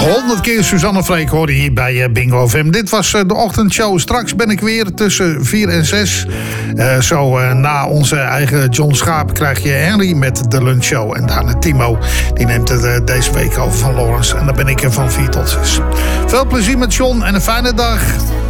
100 keer Suzanne Freek hoorde hier bij Bingo FM. Dit was de ochtendshow. Straks ben ik weer tussen 4 en 6. Na onze eigen John Schaap krijg je Henry met de lunchshow. En daarna Timo, die neemt het deze week over van Lawrence. En dan ben ik er van 4 tot 6. Veel plezier met John en een fijne dag.